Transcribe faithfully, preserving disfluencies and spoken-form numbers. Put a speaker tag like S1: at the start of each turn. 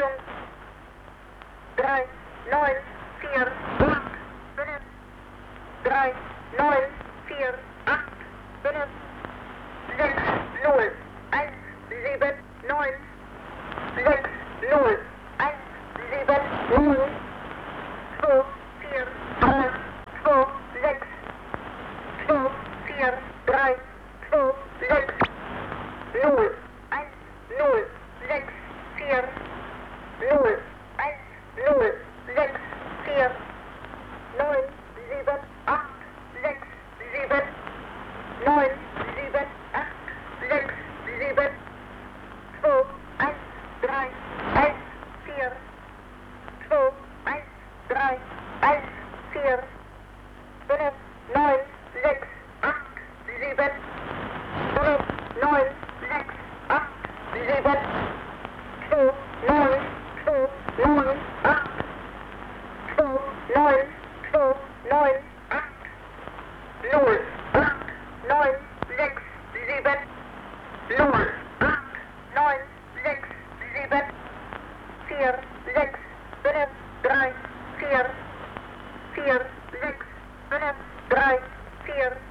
S1: Achtung. drei, neun, vier, acht, fünf. drei, neun, vier, acht, fünf. sechs, null, eins, sieben, neun. sechs, null, eins, sieben, null. zwei, vier, drei, zwei, sechs. zwei, vier, drei, zwei, sechs. null, eins, null, sechs, vier. null, eins, null, sechs, vier. neun, sieben, acht, sechs, sieben. neun, sieben, acht, sechs, sieben. zwei, eins, drei, eins, vier. zwei, eins, drei, eins, vier. fünf, neun, sechs, acht, sieben. fünf, neun, sechs, acht, sieben. zwei, neun, zwei, neun, acht. zwei, neun, zwei, neun, acht. null, acht, neun, sechs, sieben. null, acht, neun, sechs, sieben. vier, sechs, fünf, drei, vier. vier, sechs, fünf, drei, vier.